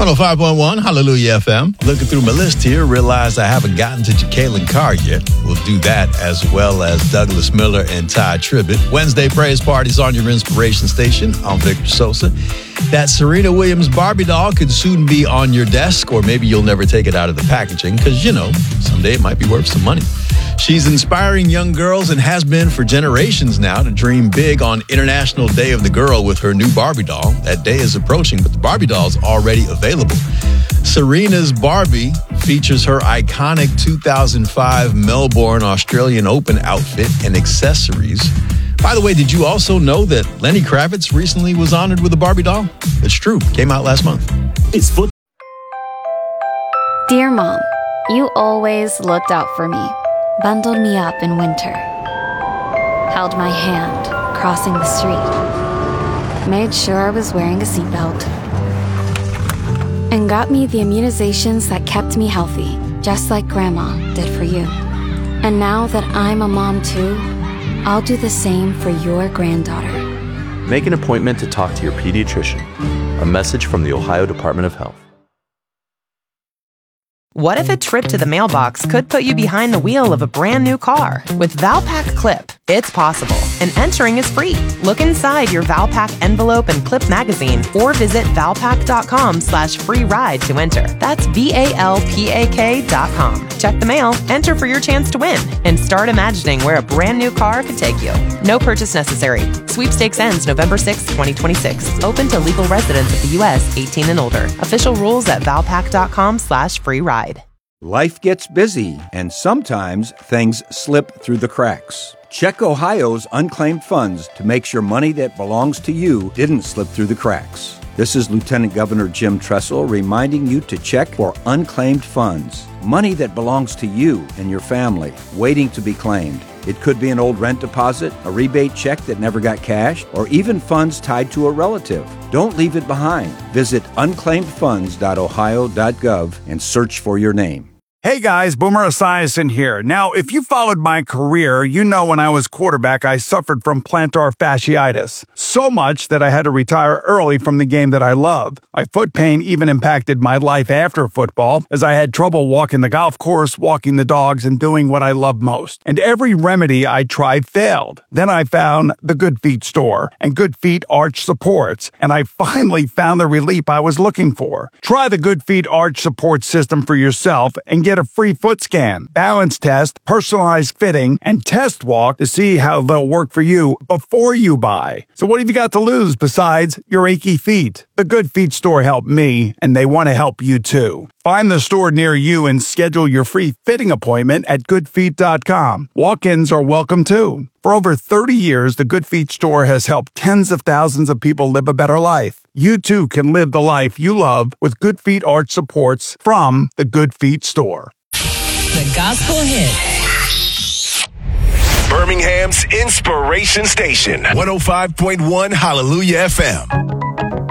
105.1 Hallelujah FM. Looking through my list here, realized I haven't gotten to Jacqueline Carr yet. We'll do that as well as Douglas Miller and Ty Tribbett. Wednesday praise parties on your inspiration station. I'm Victor Sosa. That Serena Williams Barbie doll could soon be on your desk, or maybe you'll never take it out of the packaging because, someday it might be worth some money. She's inspiring young girls and has been for generations now to dream big on International Day of the Girl with her new Barbie doll. That day is approaching, but the Barbie doll is already available. Serena's Barbie features her iconic 2005 Melbourne Australian Open outfit and accessories. By the way, did you also know that Lenny Kravitz recently was honored with a Barbie doll? It's true. Came out last month. Dear Mom, you always looked out for me. Bundled me up in winter, held my hand crossing the street, made sure I was wearing a seatbelt, and got me the immunizations that kept me healthy, just like Grandma did for you. And now that I'm a mom too, I'll do the same for your granddaughter. Make an appointment to talk to your pediatrician. A message from the Ohio Department of Health. What if a trip to the mailbox could put you behind the wheel of a brand new car? With Valpak Clip, it's possible, and entering is free. Look inside your Valpak envelope and clip magazine, or visit valpak.com/free ride to enter. That's VALPAK.com. Check the mail, enter for your chance to win, and start imagining where a brand new car could take you. No purchase necessary. Sweepstakes ends November 6, 2026. Open to legal residents of the U.S. 18 and older. Official rules at valpak.com/free ride. Life gets busy, and sometimes things slip through the cracks. Check Ohio's unclaimed funds to make sure money that belongs to you didn't slip through the cracks. This is Lieutenant Governor Jim Tressel reminding you to check for unclaimed funds. Money that belongs to you and your family, waiting to be claimed. It could be an old rent deposit, a rebate check that never got cashed, or even funds tied to a relative. Don't leave it behind. Visit unclaimedfunds.ohio.gov and search for your name. Hey guys, Boomer Esiason here. Now, if you followed my career, you know when I was quarterback, I suffered from plantar fasciitis. So much that I had to retire early from the game that I love. My foot pain even impacted my life after football, as I had trouble walking the golf course, walking the dogs, and doing what I love most. And every remedy I tried failed. Then I found the Good Feet store and Good Feet Arch Supports, and I finally found the relief I was looking for. Try the Good Feet Arch Support system for yourself and get a free foot scan, balance test, personalized fitting, and test walk to see how they'll work for you before you buy. So what have you got to lose besides your achy feet? The Good Feet store helped me, and they want to help you too. Find the store near you and schedule your free fitting appointment at goodfeet.com. Walk-ins are welcome too. For over 30 years, the Good Feet store has helped tens of thousands of people live a better life. You too can live the life you love with Good Feet Arch Supports from the Good Feet store. The Gospel Hit. Birmingham's Inspiration Station. 105.1 Hallelujah FM.